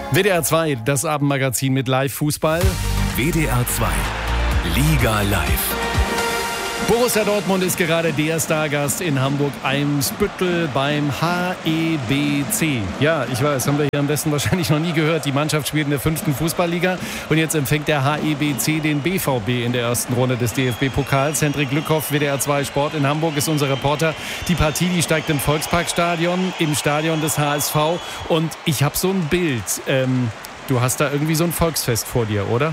WDR 2, das Abendmagazin mit Live-Fußball. WDR 2, Liga live. Borussia Dortmund ist gerade der Stargast in Hamburg-Eimsbüttel beim HEBC. Ja, ich weiß, haben wir hier am besten wahrscheinlich noch nie gehört. Die Mannschaft spielt in der 5. Fußballliga und jetzt empfängt der HEBC den BVB in der ersten Runde des DFB-Pokals. Hendrik Lückhoff, WDR 2 Sport in Hamburg, ist unser Reporter. Die Partie, die steigt im Volksparkstadion, im Stadion des HSV. Und ich habe so ein Bild. Du hast da irgendwie so ein Volksfest vor dir, oder?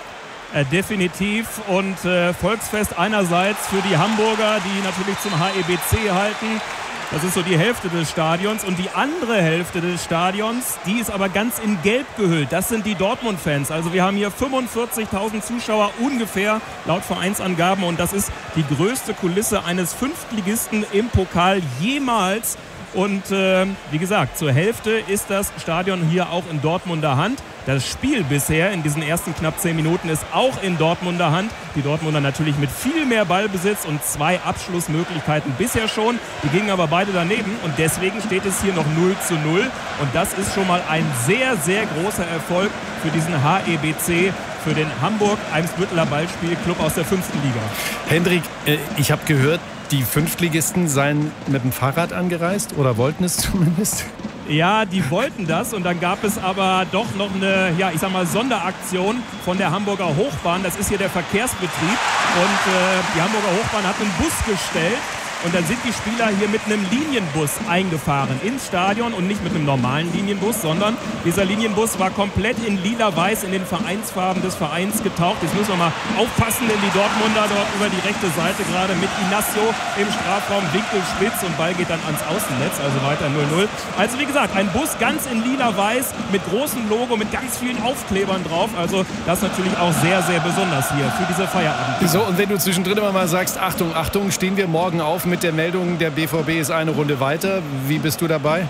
Definitiv und Volksfest einerseits für die Hamburger, die natürlich zum HEBC halten. Das ist so die Hälfte des Stadions und die andere Hälfte des Stadions, die ist aber ganz in Gelb gehüllt. Das sind die Dortmund-Fans. Also wir haben hier 45.000 Zuschauer ungefähr laut Vereinsangaben und das ist die größte Kulisse eines Fünftligisten im Pokal jemals. Und wie gesagt, zur Hälfte ist das Stadion hier auch in Dortmunder Hand. Das Spiel bisher in diesen ersten knapp 10 Minuten ist auch in Dortmunder Hand. Die Dortmunder natürlich mit viel mehr Ballbesitz und 2 Abschlussmöglichkeiten bisher schon. Die gingen aber beide daneben und deswegen steht es hier noch 0:0. Und das ist schon mal ein sehr, sehr großer Erfolg für diesen HEBC, für den Hamburg-Eimsbütteler Ballspielclub aus der 5. Liga. Hendrik, ich habe gehört, die Fünftligisten seien mit dem Fahrrad angereist oder wollten es zumindest? Ja, die wollten das und dann gab es aber doch noch eine, Sonderaktion von der Hamburger Hochbahn. Das ist hier der Verkehrsbetrieb und die Hamburger Hochbahn hat einen Bus gestellt. Und dann sind die Spieler hier mit einem Linienbus eingefahren ins Stadion und nicht mit einem normalen Linienbus, sondern dieser Linienbus war komplett in lila-weiß in den Vereinsfarben des Vereins getaucht. Jetzt müssen wir mal aufpassen, denn die Dortmunder dort über die rechte Seite gerade mit Inacio im Strafraum, Winkel spitz und Ball geht dann ans Außennetz, also weiter 0:0. Also wie gesagt, ein Bus ganz in lila-weiß mit großem Logo, mit ganz vielen Aufklebern drauf. Also das ist natürlich auch sehr, sehr besonders hier für diese Feierabend. So, und wenn du zwischendrin immer mal sagst, Achtung, Achtung, stehen wir morgen auf mit der Meldung, der BVB ist eine Runde weiter. Wie bist du dabei?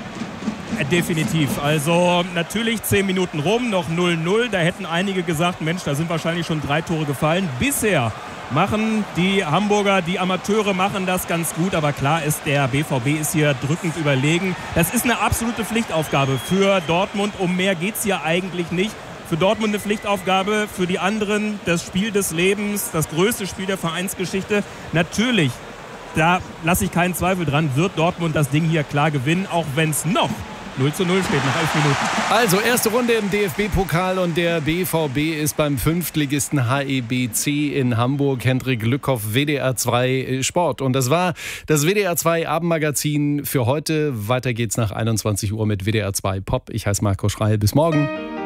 Definitiv. Also natürlich 10 Minuten rum, noch 0:0. Da hätten einige gesagt, Mensch, da sind wahrscheinlich schon 3 Tore gefallen. Bisher machen die Hamburger, die Amateure machen das ganz gut. Aber klar ist, der BVB ist hier drückend überlegen. Das ist eine absolute Pflichtaufgabe für Dortmund. Um mehr geht es hier eigentlich nicht. Für Dortmund eine Pflichtaufgabe, für die anderen das Spiel des Lebens, das größte Spiel der Vereinsgeschichte. Natürlich, da lasse ich keinen Zweifel dran, wird Dortmund das Ding hier klar gewinnen, auch wenn es noch 0:0 steht nach 11 Minuten. Also erste Runde im DFB-Pokal und der BVB ist beim Fünftligisten HEBC in Hamburg. Hendrik Lückhoff, WDR 2 Sport. Und das war das WDR 2 Abendmagazin für heute. Weiter geht's nach 21 Uhr mit WDR 2 Pop. Ich heiße Marco Schreil. Bis morgen.